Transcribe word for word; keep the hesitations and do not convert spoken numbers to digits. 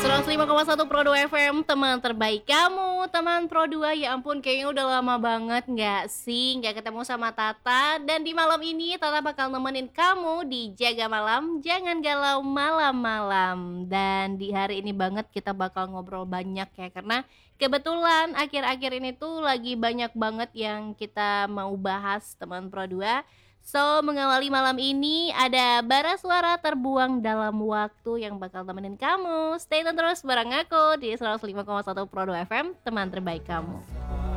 seratus lima koma satu Pro dua F M, teman terbaik kamu, teman Pro dua. Ya ampun, kayaknya udah lama banget nggak sih nggak ketemu sama Tata. Dan di malam ini Tata bakal nemenin kamu di Jaga Malam, Jangan Galau Malam-malam. Dan di hari ini banget kita bakal ngobrol banyak ya, karena kebetulan akhir-akhir ini tuh lagi banyak banget yang kita mau bahas teman Pro dua. So, mengawali malam ini ada bara suara terbuang dalam waktu yang bakal temenin kamu. Stay tune terus bareng aku di seratus lima koma satu Pro dua F M, teman terbaik kamu.